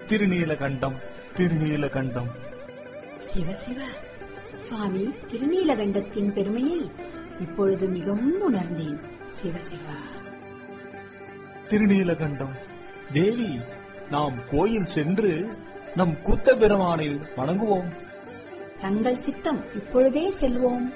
திருநீலகண்டம், திருநீலகண்டம். சிவசிவ சுவாமி, திருநீலகண்டத்தின் பெருமையை இப்பொழுது மிகவும் உணர்ந்தேன். சிவசிவா. திருநீலகண்டம். தேவி, நாம் கோயில் சென்று நம் கூத்த பெருமானை வணங்குவோம். தங்கள் சித்தம், இப்பொழுதே செல்வோம்.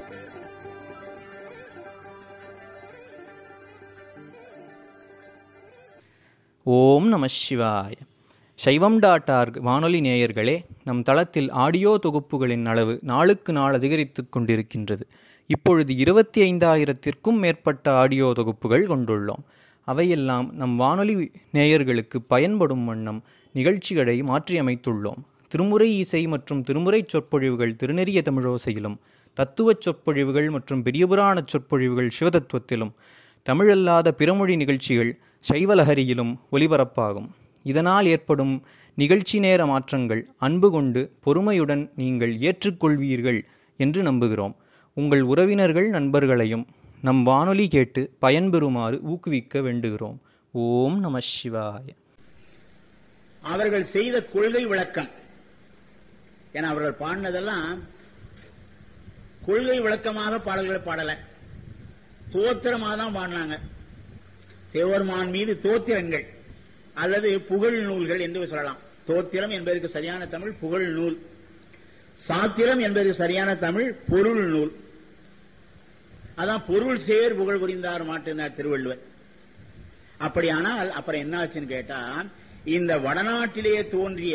ஓம் நம சிவாய. சைவம்.org வானொலி நேயர்களே, நம் தளத்தில் ஆடியோ தொகுப்புகளின் அளவு நாளுக்கு நாள் அதிகரித்து கொண்டிருக்கின்றது. இப்பொழுது 25,000த்திற்கும் மேற்பட்ட ஆடியோ தொகுப்புகள் கொண்டுள்ளோம். அவையெல்லாம் நம் வானொலி நேயர்களுக்கு பயன்படும் வண்ணம் நிகழ்ச்சிகளை மாற்றியமைத்துள்ளோம். திருமுறை இசை மற்றும் திருமுறை சொற்பொழிவுகள் திருநெறிய தமிழோசையிலும், தத்துவச் சொற்பொழிவுகள் மற்றும் பெரியபுராண சொற்பொழிவுகள் சிவதத்துவத்திலும், தமிழல்லாத பிறமொழி நிகழ்ச்சிகள் சைவலஹரியிலும் ஒலிபரப்பாகும். இதனால் ஏற்படும் நிகழ்ச்சி நேர மாற்றங்கள் அன்பு கொண்டு பொறுமையுடன் நீங்கள் ஏற்றுக்கொள்வீர்கள் என்று நம்புகிறோம். உங்கள் உறவினர்கள் நண்பர்களையும் நம் வானொலி கேட்டு பயன்பெறுமாறு ஊக்குவிக்க வேண்டுகிறோம். ஓம் நம சிவாய. அவர்கள் செய்த கொள்கை விளக்கம் என அவர்கள் பாடினதெல்லாம் கொள்கை விளக்கமாக பாடல்களை பாடல, தோத்திரமாக தான் பாடினாங்க. சிவபெருமான் மீது தோத்திரங்கள் அல்லது புகழ் நூல்கள் என்று சொல்லலாம். தோத்திரம் என்பதற்கு சரியான தமிழ் புகழ் நூல், சாத்திரம் என்பதற்கு சரியான தமிழ் பொருள் நூல். அதான் பொருள் சேர் புகழ் புரிந்தார் மாட்டினார் திருவள்ளுவர். அப்படியானால் அப்புறம் என்ன ஆச்சுன்னு கேட்டா, இந்த வடநாட்டிலேயே தோன்றிய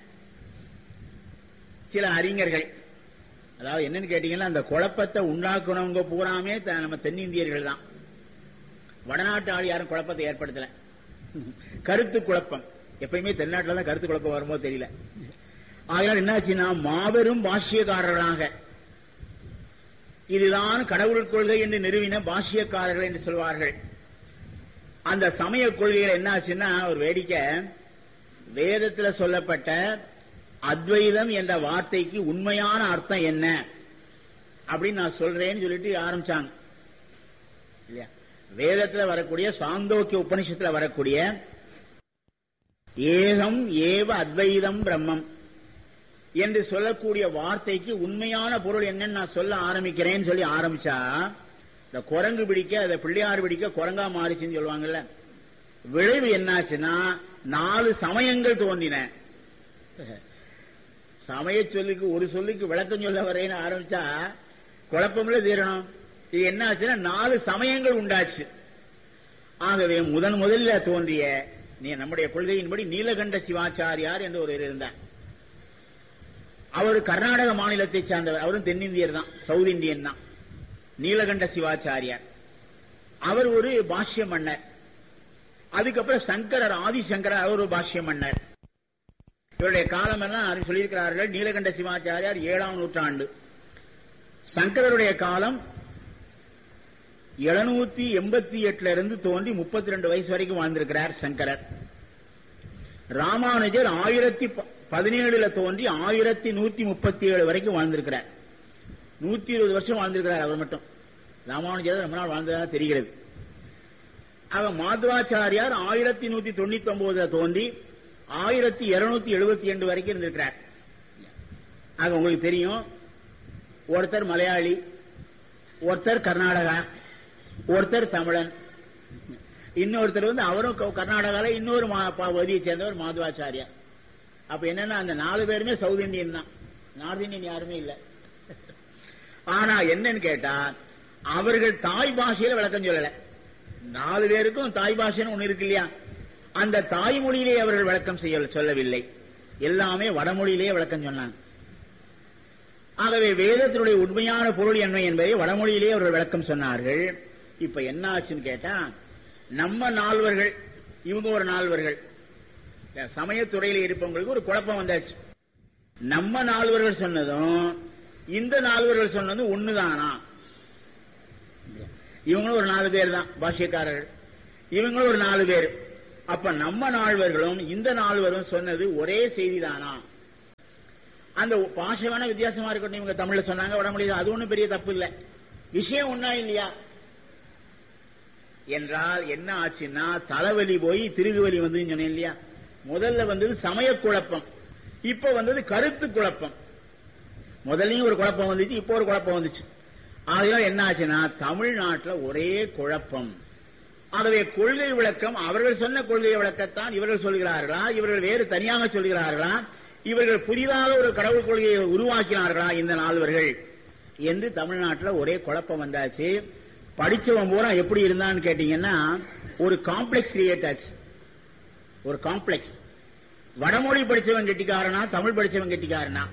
சில அறிஞர்கள், அதாவது என்னன்னு கேட்டீங்கன்னா, அந்த குழப்பத்தை உண்டாக்குனவங்க பூராமே நம்ம தென்னிந்தியர்கள் தான். வடநாட்டு ஆள் யாரும் குழப்பத்தை ஏற்படுத்தல. கருத்து குழப்பம் எப்பயுமே தென்னாட்டில் தான் கருத்து குழப்பம் வருமோ தெரியல. ஆகையால் என்னாச்சுன்னா, மாபெரும் பாஷ்யக்காரர்களாக இதுதான் கடவுள் கொள்கை என்று நிறுவின பாஷ்யக்காரர்கள் என்று சொல்வார்கள். அந்த சமய கொள்கைகள் என்னாச்சுன்னா, ஒரு வேடிக்கை, வேதத்தில் சொல்லப்பட்ட அத்வைதம் என்ற வார்த்தைக்கு உண்மையான அர்த்தம் என்ன அப்படின்னு நான் சொல்றேன்னு சொல்லிட்டு ஆரம்பிச்சாங்க இல்லையா. வேதத்தில் வரக்கூடிய சாந்தோக்கிய உபனிஷத்தில் வரக்கூடிய ஏகம் ஏவ அத்வைதம் பிரம்மம் என்று சொல்லக்கூடிய வார்த்தைக்கு உண்மையான பொருள் என்னன்னு நான் சொல்ல ஆரம்பிக்கிறேன்னு சொல்லி ஆரம்பிச்சா, இந்த குரங்கு பிடிக்க அதை பிள்ளையார் பிடிக்க குரங்கா மாறிச்சுன்னு சொல்லுவாங்கல்ல. விளைவு என்னாச்சுன்னா, 4 சமயங்கள் தோன்றின. சமய சொல்லுக்கு ஒரு சொல்லுக்கு விளக்கம் சொல்ல வரேன்னு ஆரம்பிச்சா குழப்பம்ல தீரணும். இது என்ன ஆச்சுன்னா 4 சமயங்கள் உண்டாச்சு. ஆகவே முதல்ல தோன்றிய நம்முடைய கொள்கையின்படி நீலகண்ட சிவாச்சாரியார் என்று ஒரு இருந்தார். அவர் கர்நாடக மாநிலத்தை சார்ந்தவர், அவரும் தென்னிந்தியர் தான், சவுத் இந்தியன் தான். நீலகண்ட சிவாச்சாரியார் அவர் ஒரு பாஷ்ய மன்னர். அதுக்கப்புறம் சங்கரர், ஆதிசங்கரர், அவர் ஒரு பாஷ்ய மன்னர். இவருடைய காலம் எல்லாம் சொல்லியிருக்கிறார்கள். நீலகண்ட சிவாச்சாரியார் 7ஆம் நூற்றாண்டு, சங்கரருடைய காலம் 788 இருந்து தோன்றி 32 வயசு வரைக்கும் வாழ்ந்திருக்கிறார் சங்கரர். ராமானுஜர் 1017 தோன்றி 1137 வரைக்கும் வாழ்ந்திருக்கிறார். 120 வருஷம் வாழ்ந்திருக்கிறார் அவர் மட்டும். ராமானுஜர் ரொம்ப நாள் வாழ்ந்ததாக தெரிகிறது. அவர் மாத்வாச்சாரியார் 1199 தோன்றி 1272 வரைக்கும் இருந்திருக்கிறார். ஆக உங்களுக்கு தெரியும், ஒருத்தர் மலையாளி, ஒருத்தர் கர்நாடகா, ஒருத்தர் தமிழன், இன்னொருத்தர் அவரும் கர்நாடகால இன்னொரு பகுதியை சேர்ந்தவர் மாத்வாச்சாரியார். அப்ப என்னன்னா, அந்த 4 பேருமே சவுத் இந்தியன் தான், நார்த் இந்தியன் யாருமே இல்ல. ஆனா என்னன்னு கேட்டா, அவர்கள் தாய் பாஷையில விளக்கம் சொல்லல. 4 பேருக்கும் தாய் பாஷைன்னு ஒண்ணு இருக்கு இல்லையா, அந்த தாய்மொழியிலே அவர்கள் விளக்கம் சொல்லவில்லை, எல்லாமே வடமொழியிலேயே விளக்கம் சொன்னாங்க. ஆகவே வேதத்தினுடைய உண்மையான பொருள் என்ன என்பதை வடமொழியிலேயே அவர்கள் விளக்கம் சொன்னார்கள். இப்ப என்ன ஆச்சுன்னு கேட்டா, நம்ம நால்வர்கள், இவங்க ஒரு நால்வர்கள், சமயத்துறையில இருப்பவங்களுக்கு ஒரு குழப்பம் வந்தாச்சு. நம்ம நால்வர்கள் சொன்னதும் இந்த நால்வர்கள் சொன்னதும் ஒண்ணுதானா? இவங்களும் ஒரு 4 பேர் தான் பாஷ்யக்காரர்கள், இவங்களும் ஒரு 4 பேர். அப்ப நம்ம நால்வர்களும் இந்த நால்வரும் சொன்னது ஒரே செய்திதானா? அந்த பாஷையான வித்தியாசமா இருக்கட்டும், இவங்க தமிழ்ல சொன்னாங்க, வடமொழியில, அது ஒண்ணும் பெரிய தப்பு இல்ல, விஷயம் ஒன்னா இல்லையா என்றால் என்ன ஆச்சுன்னா, தலைவலி போய் திருகுவலி வந்து சொன்னேன் இல்லையா, முதல்ல வந்தது சமய குழப்பம், இப்ப வந்தது கருத்து குழப்பம். முதலையும் ஒரு குழப்பம் வந்துச்சு, இப்போ ஒரு குழப்பம் வந்துச்சு. ஆகையால் என்ன ஆச்சுன்னா தமிழ்நாட்டில் ஒரே குழப்பம். ஆகவே கொள்கை விளக்கம், அவர்கள் சொன்ன கொள்கை விளக்கத்தான் இவர்கள் சொல்கிறார்களா, இவர்கள் வேறு தனியாக சொல்கிறார்களா, இவர்கள் புதிதாக ஒரு கடவுள் கொள்கையை உருவாக்கினார்களா இந்த நால்வர்கள் என்று தமிழ்நாட்டில் ஒரே குழப்பம் வந்தாச்சு. படிச்சவன் பூரா எப்படி இருந்தான்னு கேட்டீங்கன்னா ஒரு காம்ப்ளெக்ஸ் கிரியேட் ஆச்சு. ஒரு காம்ப்ளெக்ஸ். வடமொழி படிச்சவன் கெட்டிக்காரனா, தமிழ் படிச்சவன் கெட்டிக்காரனா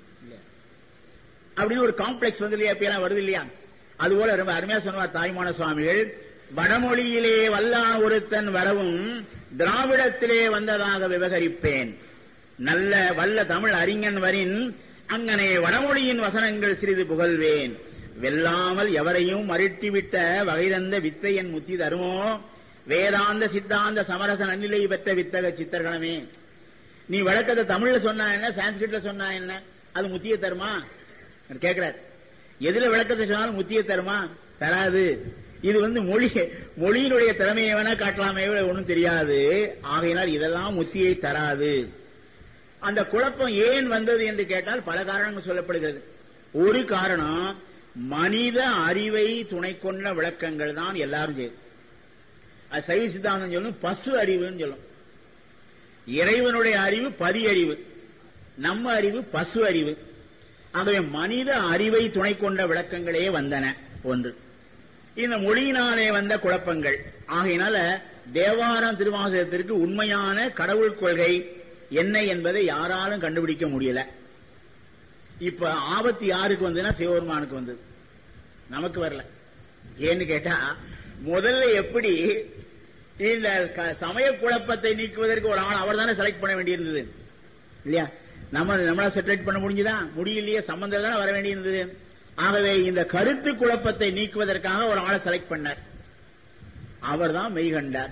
அப்படின்னு ஒரு காம்ப்ளெக்ஸ் வந்து இல்லையா, இப்ப வருது இல்லையா? அதுபோல ரொம்ப அருமையா சொன்னார் தாய்மான சுவாமிகள், வடமொழியிலே வல்லான் ஒருத்தன் வரவும் திராவிடத்திலே வந்ததாக விவகரிப்பேன். நல்ல வல்ல தமிழ் அறிஞன் வரின் அங்கனே வடமொழியின் வசனங்கள் சிறிது புகழ்வேன். வெல்லாமல் எவரையும் மருட்டிவிட்ட வகை தந்த வித்தையன் முத்தி தருமோ, வேதாந்த சித்தாந்த சமரச நன்னிலை பெற்ற வித்தக சித்தர்களமே. நீ வழக்கத்தை தமிழ்ல சொன்னா என்ன, சான்ஸ்கிரிட்ல சொன்னா என்ன, அது முத்திய தருமா கேட்கிறார். எதுல விளக்கத்தை சொன்னாலும் முத்திய தருமா? தராது. இது மொழியினுடைய திறமையை வேணா காட்டலாமே, ஒன்றும் தெரியாது. ஆகையினால் இதெல்லாம் முத்தியை தராது. அந்த குழப்பம் ஏன் வந்தது என்று கேட்டால் பல காரணங்கள் சொல்லப்படுகிறது. ஒரு காரணம், மனித அறிவை துணை கொண்ட விளக்கங்கள் தான் எல்லாரும் செய்யும். அது சைவ சித்தாந்தம் சொல்லும் பசு அறிவுன்னு சொல்லும். இறைவனுடைய அறிவு பதி அறிவு, நம்ம அறிவு பசு அறிவு. ஆகவே மனித அறிவை துணை கொண்ட விளக்கங்களே வந்தன. ஒன்று இந்த மொழியினாலே வந்த குழப்பங்கள். ஆகையினால தேவாரம் திருவாசகத்திற்கு உண்மையான கடவுள் கொள்கை என்ன என்பதை யாராலும் கண்டுபிடிக்க முடியல. இப்ப ஆபத்து யாருக்கு வந்ததுன்னா சிவபெருமானுக்கு வந்தது, நமக்கு வரல. ஏன்னு கேட்டா முதல்ல எப்படி இந்த சமய குழப்பத்தை நீக்குவதற்கு ஒரு ஆள் அவர் தானே செலக்ட் பண்ண வேண்டியிருந்தது இல்லையா? நம்மளா செலக்ட் பண்ண முடிஞ்சுதா? முடியலையே, சம்பந்தம் தானே வர வேண்டியிருந்தது. ஆகவே இந்த கருத்து குழப்பத்தை நீக்குவதற்காக ஒரு ஆளை செலக்ட் பண்ணார். அவர் தான் மெய்கண்டார்.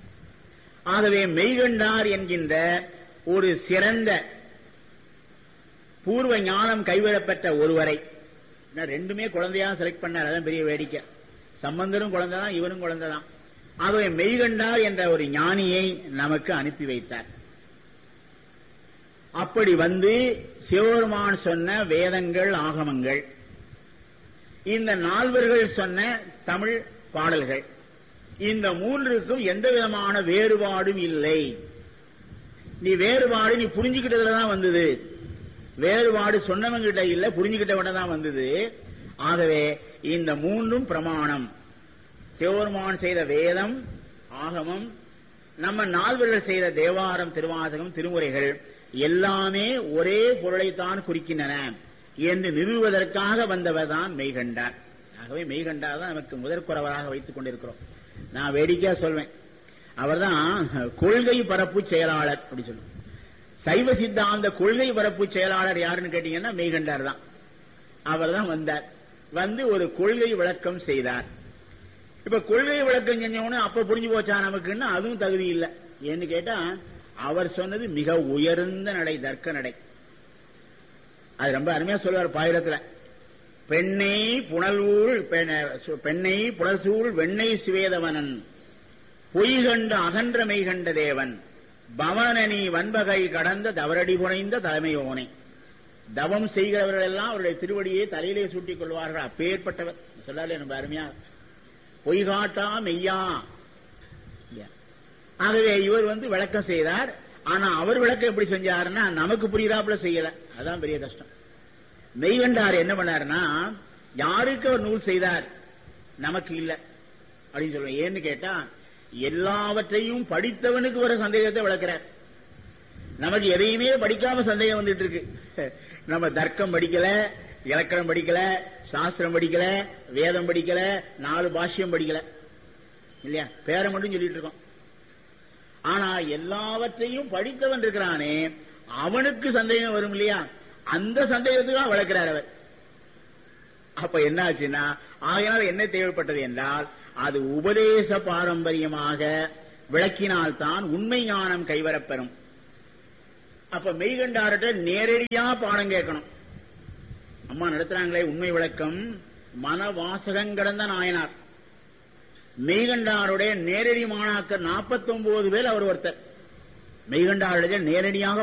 ஆகவே மெய்கண்டார் என்கின்ற ஒரு சிறந்த பூர்வ ஞானம் கைவிடப்பட்ட ஒருவரை ரெண்டுமே குழந்தையாக செலக்ட் பண்ணார். அதான் பெரிய வேடிக்கை. சம்பந்தரும் குழந்தைதான், இவரும் குழந்தைதான். ஆகவே மெய்கண்டார் என்ற ஒரு ஞானியை நமக்கு அனுப்பி வைத்தார். அப்படி வந்து சிவபெருமான் சொன்ன வேதங்கள், ஆகமங்கள், இந்த நால்வர்கள் சொன்ன தமிழ் பாடல்கள், இந்த மூன்றுக்கும் எந்த விதமான வேறுபாடும் இல்லை. நீ வேறுபாடு நீ புரிஞ்சுக்கிட்டதுலதான் வந்தது. வேறுபாடு சொன்னவங்கிட்ட இல்ல, புரிஞ்சுக்கிட்டவன தான் வந்தது. ஆகவே இந்த மூன்றும் பிரமாணம். சிவபெருமான் செய்த வேதம், ஆகமம், நம்ம நால்வர்கள் செய்த தேவாரம், திருவாசகம், திருமுறைகள் எல்லாமே ஒரே பொருளைத்தான் குறிக்கின்றன என்று நிறுவுவதற்காக வந்தவர் தான் மெய்கண்டார். ஆகவே மெய்கண்டார் தான் நமக்கு முதற்குறவராக வைத்துக் கொண்டிருக்கிறோம். நான் வேடிக்கையா சொல்வேன், அவர் தான் கொள்கை பரப்பு செயலாளர் அப்படி சொல்லுவோம். சைவ சித்தாந்த கொள்கை பரப்பு செயலாளர் யாருன்னு கேட்டீங்கன்னா மெய்கண்டார் தான். அவர் தான் வந்தார், வந்து ஒரு கொள்கை விளக்கம் செய்தார். இப்ப கொள்கை விளக்கம் செஞ்சவனு அப்ப புரிஞ்சு போச்சா நமக்குன்னு? அதுவும் தகுதி இல்லை. ஏன்னு கேட்டா அவர் சொன்னது மிக உயர்ந்த நடை, தர்க்க நடை. அது ரொம்ப அருமையா சொல்லுவார் பாயிரத்துல. பெண்ணை புனல்சூழ் வெண்ணை சுவேதவனன் பொய்கண்ட அகன்ற மெய்கண்ட தேவன் பவனனி வன்பகை கடந்த தவறடி புனைந்த தலைமையோனை. தவம் செய்கிறவர்கள் எல்லாம் அவருடைய திருவடியை தலையிலே சூட்டிக் கொள்வார்கள். அப்பேற்பட்டவர் சொல்லாலே ரொம்ப அருமையா. பொய்காட்டா மெய்யா. ஆகவே இவர் வந்து விளக்கம் செய்தார். ஆனா அவர் விளக்கம் எப்படி செஞ்சாருன்னா நமக்கு புரியுறாப்புல செய்யல. அதான் பெரிய கஷ்டம். மெய்கண்டார் என்ன பண்ணாருன்னா, யாருக்கு அவர் நூல் செய்தார், நமக்கு இல்ல அப்படின்னு சொல்லுவேன். ஏன்னு கேட்டா எல்லாவற்றையும் படித்தவனுக்கு வர சந்தேகத்தை விளக்கிறார். நமக்கு எதையுமே படிக்காம சந்தேகம் வந்துட்டு இருக்கு. நம்ம தர்க்கம் படிக்கல, இலக்கணம் படிக்கல, சாஸ்திரம் படிக்கல, வேதம் படிக்கல, 4 பாஷ்யம் படிக்கல இல்லையா? பேரை மட்டும் சொல்லிட்டு இருக்கோம். ஆனா எல்லாவற்றையும் படித்தவன் இருக்கிறானே, அவனுக்கு சந்தேகம் வரும் இல்லையா? அந்த சந்தேகத்துக்கு விளக்கிறார் அவர். அப்ப என்ன ஆச்சுன்னா, ஆகையினால் என்ன தேவைப்பட்டது என்றால், அது உபதேச பாரம்பரியமாக விளக்கினால்தான் உண்மை ஞானம் கைவரப்பெறும். அப்ப மெய்கண்டார்கிட்ட நேரடியா பாடம் கேட்கணும். அம்மா நடத்துறாங்களே உண்மை விளக்கம், மன வாசகம் கடந்த நாயனார். மெய்கண்டாருடைய நேரடி மாணாக்கர் 49 பேர் அவர் ஒருத்தர். மெய்கண்டாரிடத்தில் நேரடியாக